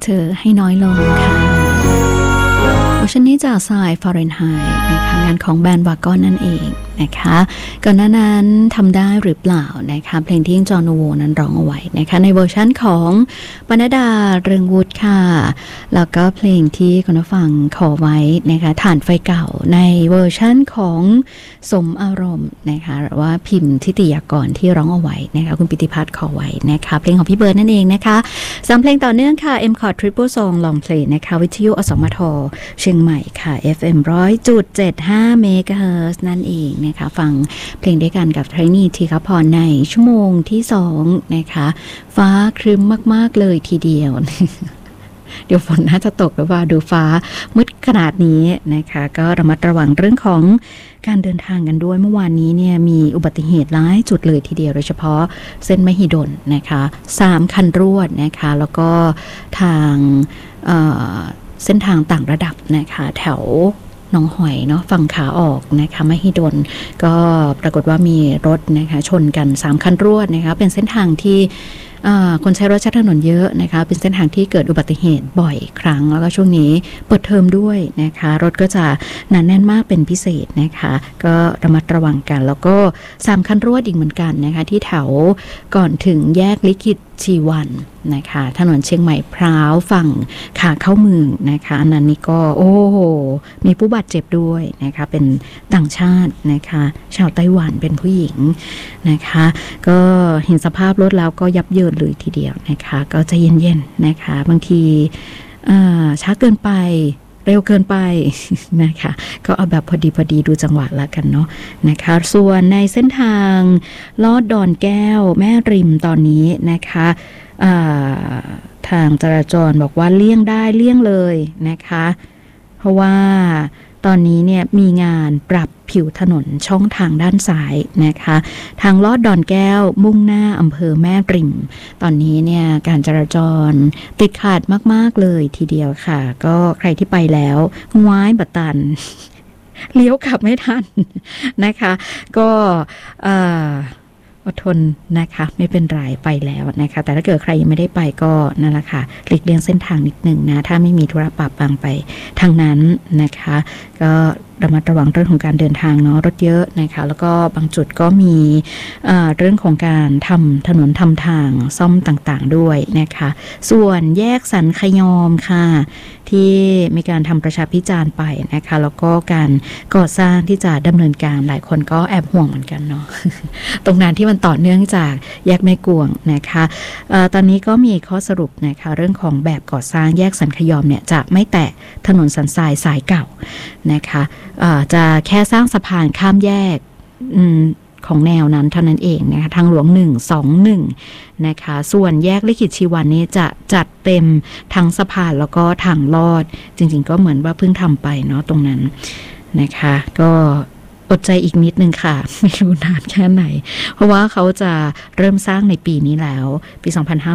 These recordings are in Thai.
ธอให้น้อยลงค่ะเวอร์ชันนี้จากทรายฟาเรนไฮต์นะคะงานของแบรนด์วากอนนั่นเองนะคะก่อนหน้านั้นทำได้หรือเปล่านะคะเพลงที่จอห์นโวนั้นร้องเอาไว้นะคะในเวอร์ชันของปณดาเรืองวุฒิค่ะแล้วก็เพลงที่คุณผู้ฟังขอไว้นะคะฐานไฟเก่าในเวอร์ชันของสมอารมณ์นะคะหรือว่าพิมพ์ทิติยากรที่ร้องเอาไว้นะคะคุณปิติพัฒน์ขอไว้นะคะเพลงของพี่เบิร์ดนั่นเองนะคะ3เพลงต่อเนื่องค่ะ M-Cord Triple Song Long Play นะคะวิทยุอสมทเชียงใหม่ค่ะ FM 100.75 เมกะเฮิรตซ์นั่นเองนะคะฟังเพลงด้วยกันกับไทนี่ทีคพรในชั่วโมงที่2นะคะฟ้าครึ้มมากๆเลยทีเดียว เดี๋ยวฝนน่าจะตกหรือว่าดูฟ้ามืดขนาดนี้นะคะก็ระมัดระวังเรื่องของการเดินทางกันด้วยเมื่อวานนี้เนี่ยมีอุบัติเหตุหลายจุดเลยทีเดียวโดยเฉพาะเส้นมหิดลนะคะ3คันรวดนะคะแล้วก็ทางเส้นทางต่างระดับนะคะแถวหนองหอยเนาะฝั่งขาออกนะคะมหิดลก็ปรากฏว่ามีรถนะคะชนกัน3คันรวดนะคะเป็นเส้นทางที่คนใช้รถใช้ถนนเยอะนะคะเป็นเส้นทางที่เกิดอุบัติเหตุบ่อยครั้งแล้วก็ช่วงนี้เปิดเทอมด้วยนะคะรถก็จะหนาแน่นมากเป็นพิเศษนะคะก็ระมัดระวังกันแล้วก็3คันรวดอีกเหมือนกันนะคะที่แถวก่อนถึงแยกลิขิตชีวันนะคะถนนเชียงใหม่พร้าวฝั่งขาเข้าเมืองนะคะอันนั้นนี่ก็โอ้โหมีผู้บาดเจ็บด้วยนะคะเป็นต่างชาตินะคะชาวไต้หวันเป็นผู้หญิงนะคะก็เห็นสภาพรถแล้วก็ยับเยินเลยทีเดียวนะคะก็ใจเย็นๆนะคะบางทีช้าเกินไปเร็วเกินไปนะคะก็เอาแบบพอดีดูจังหวะละกันเนาะนะคะส่วนในเส้นทางลอดดอนแก้วแม่ริมตอนนี้นะคะทางจราจรบอกว่าเลี่ยงได้เลี่ยงเลยนะคะเพราะว่าตอนนี้เนี่ยมีงานปรับผิวถนนช่องทางด้านซ้ายนะคะทางลอดดอนแก้วมุ่งหน้าอำเภอแม่ริมตอนนี้เนี่ยการจราจรติดขัดมากๆเลยทีเดียวค่ะก็ใครที่ไปแล้วง้ายบัดตัน เลี้ยวกลับไม่ทันนะคะก็อดทนนะคะไม่เป็นไรไปแล้วนะคะแต่ถ้าเกิดใครยังไม่ได้ไปก็นั่นแหละค่ะหลีกเลี่ยงเส้นทางนิดหนึ่งนะถ้าไม่มีธุระปะปังไปทางนั้นนะคะก็ระมัดระวังเรื่องของการเดินทางเนาะรถเยอะนะคะแล้วก็บางจุดก็มีเรื่องของการทำถนนทำทางซ่อมต่างๆด้วยนะคะส่วนแยกสันขยอมค่ะที่มีการทำประชาพิจารณ์ไปนะคะแล้วก็การก่อสร้างที่จะดำเนินการหลายคนก็แอบห่วงเหมือนกันเนาะ ตรงนั้นที่มันต่อเนื่องจากแยกแม่กวงนะคะตอนนี้ก็มีข้อสรุปนะคะเรื่องของแบบก่อสร้างแยกสันขยอมเนี่ยจะไม่แตะถนนสันทรายสายเก่านะคะจะแค่สร้างสะพานข้ามแยกของแนวนั้นเท่านั้นเองนะคะทางหลวง121นะคะส่วนแยกลิขิตชีวันนี้จะจัดเต็มทั้งสะพานแล้วก็ทางลอดจริงๆก็เหมือนว่าเพิ่งทำไปเนาะตรงนั้นนะคะก็อดใจอีกนิดนึงค่ะไม่รู้นานแค่ไหนเพราะว่าเขาจะเริ่มสร้างในปีนี้แล้วปี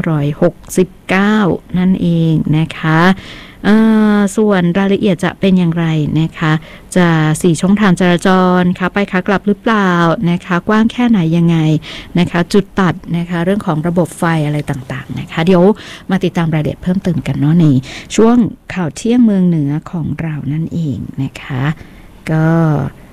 2569นั่นเองนะคะส่วนรายละเอียดจะเป็นอย่างไรนะคะจะ4ช่องทางจราจรค่ะไปขากลับหรือเปล่านะคะกว้างแค่ไหนยังไงนะคะจุดตัดนะคะเรื่องของระบบไฟอะไรต่างๆนะคะเดี๋ยวมาติดตามรายละเอียดเพิ่มเติมกันเนาะในช่วงข่าวเที่ยงเมืองเหนือของเรานั่นเองนะคะก็